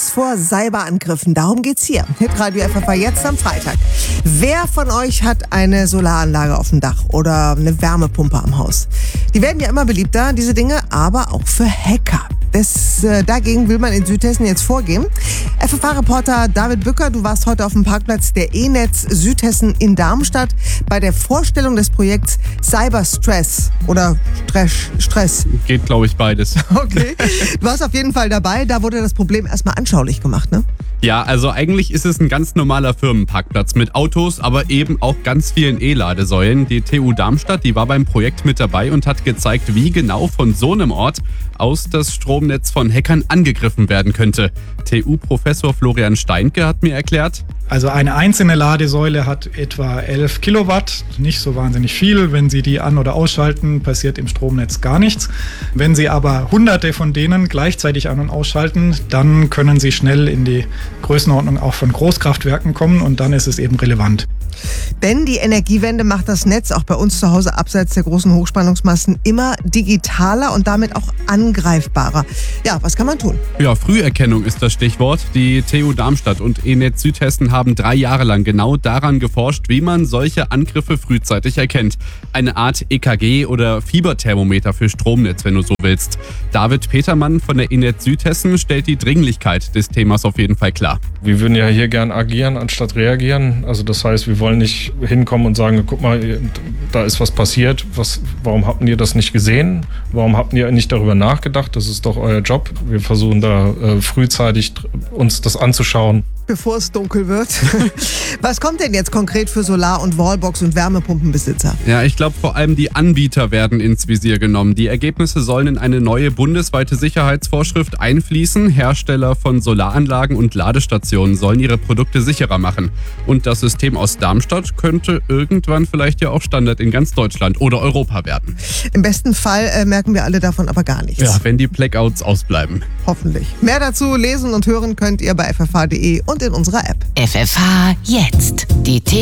Schutz vor Cyberangriffen. Darum geht's hier. Hitradio FFH jetzt am Freitag. Wer von euch hat eine Solaranlage auf dem Dach oder eine Wärmepumpe am Haus? Die werden ja immer beliebter, diese Dinge, aber auch für Hacker. Dagegen will man in Südhessen jetzt vorgehen. FFH-Reporter David Bücker, du warst heute auf dem Parkplatz der E-Netz Südhessen in Darmstadt bei der Vorstellung des Projekts Cyberstress oder Stress. Geht, glaube ich, beides. Okay, du warst auf jeden Fall dabei. Da wurde das Problem erstmal anschaulich gemacht, ne? Ja, also eigentlich ist es ein ganz normaler Firmenparkplatz mit Autos, aber eben auch ganz vielen E-Ladesäulen. Die TU Darmstadt, die war beim Projekt mit dabei und hat gezeigt, wie genau von so einem Ort aus das Stromnetz von Hackern angegriffen werden könnte. TU-Professor Florian Steinke hat mir erklärt: Also eine einzelne Ladesäule hat etwa 11 Kilowatt, nicht so wahnsinnig viel. Wenn Sie die an- oder ausschalten, passiert im Stromnetz gar nichts. Wenn Sie aber hunderte von denen gleichzeitig an- und ausschalten, dann können Sie schnell in die Größenordnung auch von Großkraftwerken kommen und dann ist es eben relevant. Denn die Energiewende macht das Netz auch bei uns zu Hause abseits der großen Hochspannungsmasten immer digitaler und damit auch angreifbarer. Ja, was kann man tun? Ja, Früherkennung ist das Stichwort. Die TU Darmstadt und E-Netz Südhessen haben 3 Jahre lang genau daran geforscht, wie man solche Angriffe frühzeitig erkennt. Eine Art EKG oder Fieberthermometer für Stromnetz, wenn du so willst. David Petermann von der E-Netz Südhessen stellt die Dringlichkeit des Themas auf jeden Fall klar. Wir würden ja hier gern agieren, anstatt reagieren. Also das heißt, wir wollen nicht hinkommen und sagen, guck mal, da ist was passiert. Warum habt ihr das nicht gesehen? Warum habt ihr nicht darüber nachgedacht? Das ist doch euer Job. Wir versuchen da frühzeitig uns das anzuschauen. Bevor es dunkel wird. Was kommt denn jetzt konkret für Solar- und Wallbox- und Wärmepumpenbesitzer? Ja, ich glaube, vor allem die Anbieter werden ins Visier genommen. Die Ergebnisse sollen in eine neue bundesweite Sicherheitsvorschrift einfließen. Hersteller von Solaranlagen und Ladestationen sollen ihre Produkte sicherer machen. Und das System aus Darmstadt könnte irgendwann vielleicht ja auch Standard in ganz Deutschland oder Europa werden. Im besten Fall merken wir alle davon aber gar nichts. Ja, wenn die Blackouts ausbleiben. Hoffentlich. Mehr dazu lesen und hören könnt ihr bei ffh.de und in unserer App. FFH jetzt. Die